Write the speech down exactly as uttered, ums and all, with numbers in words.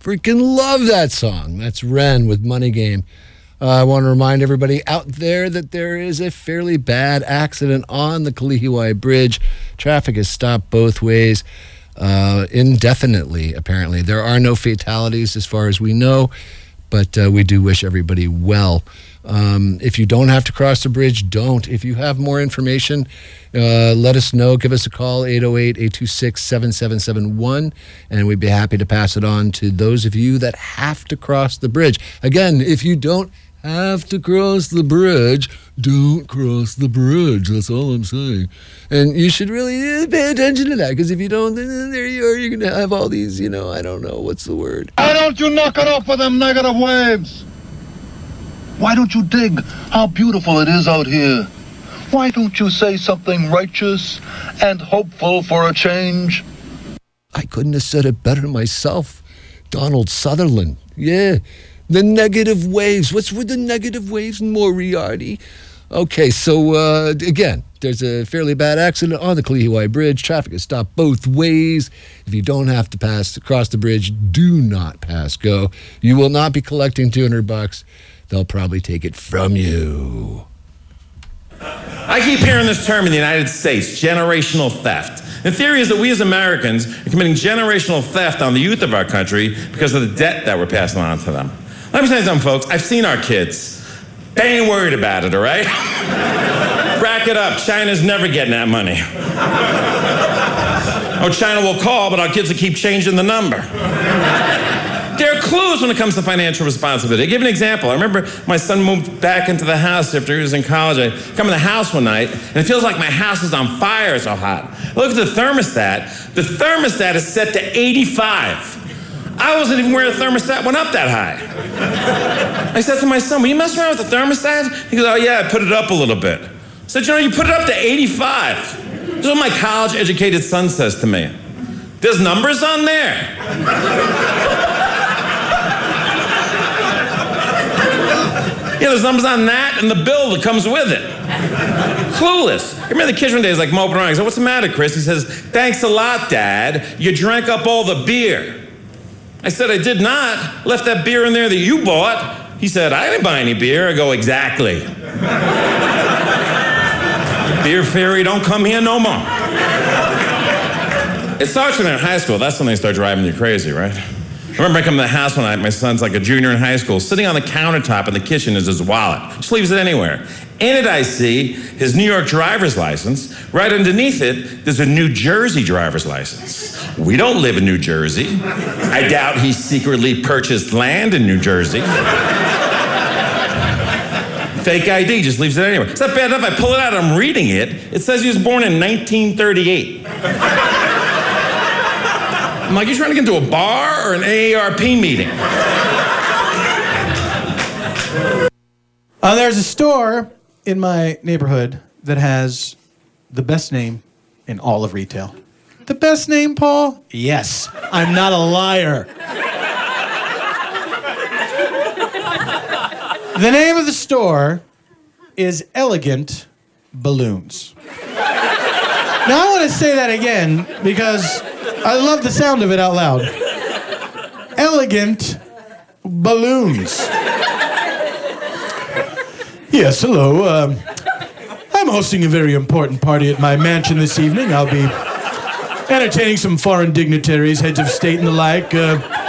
Freaking love that song. That's Ren with Money Game. Uh, I want to remind everybody out there that there is a fairly bad accident on the Kalihiwai Bridge. Traffic is stopped both ways uh, indefinitely, apparently. There are no fatalities as far as we know, but uh, we do wish everybody well. Um, if you don't have to cross the bridge, don't. If you have more information, uh, let us know. Give us a call, eight oh eight, eight two six, seven seven seven one, and we'd be happy to pass it on to those of you that have to cross the bridge. Again, if you don't have to cross the bridge, don't cross the bridge. That's all I'm saying. And you should really pay attention to that, because if you don't, then there you are. You're going to have all these, you know, I don't know, what's the word? Why don't you knock it off with them negative waves? Why don't you dig how beautiful it is out here? Why don't you say something righteous and hopeful for a change? I couldn't have said it better myself. Donald Sutherland. Yeah. The negative waves. What's with the negative waves, Moriarty? Okay, so uh, again, there's a fairly bad accident on the Kalihiwai Bridge. Traffic is stopped both ways. If you don't have to pass across the bridge, do not pass go. You will not be collecting two hundred bucks. They'll probably take it from you. I keep hearing this term in the United States, generational theft. The theory is that we as Americans are committing generational theft on the youth of our country because of the debt that we're passing on to them. Let me tell you something, folks. I've seen our kids. They ain't worried about it, all right? Rack it up. China's never getting that money. Oh, China will call, but our kids will keep changing the number. There are clues when it comes to financial responsibility. I'll give you an example. I remember my son moved back into the house after he was in college. I come in the house one night, and it feels like my house is on fire, so hot. I look at the thermostat. The thermostat is set to eighty-five. I wasn't even aware the thermostat went up that high. I said to my son, "Were you messing around with the thermostat?" He goes, "Oh yeah, I put it up a little bit." I said, "You know, you put it up to eighty-five. This is what my college-educated son says to me. "There's numbers on there." Yeah, there's numbers on that and the bill that comes with it. Clueless. I remember the kids one day was like moping around. I said, "What's the matter, Chris?" He says, "Thanks a lot, Dad. You drank up all the beer." I said, "I did not. Left that beer in there that you bought." He said, "I didn't buy any beer." I go, "Exactly. Beer fairy don't come here no more." It starts when they're in high school. That's when they start driving you crazy, right? I remember I come to the house one night, my son's like a junior in high school, sitting on the countertop in the kitchen is his wallet. Just leaves it anywhere. In it I see his New York driver's license. Right underneath it, there's a New Jersey driver's license. We don't live in New Jersey. I doubt he secretly purchased land in New Jersey. Fake I D, just leaves it anywhere. It's not bad enough, I pull it out, I'm reading it. It says he was born in nineteen thirty-eight. I'm like, "You trying to get into a bar or an A A R P meeting?" Uh, there's a store in my neighborhood that has the best name in all of retail. The best name, Paul? Yes. I'm not a liar. The name of the store is Elegant Balloons. Now I want to say that again because I love the sound of it out loud. Elegant Balloons. Yes, hello. Um, I'm hosting a very important party at my mansion this evening. I'll be entertaining some foreign dignitaries, heads of state and the like. Uh,